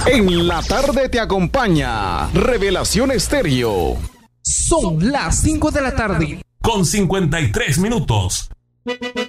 En la tarde te acompaña Revelación Estéreo. Son las 5 de la tarde. Con 53 minutos.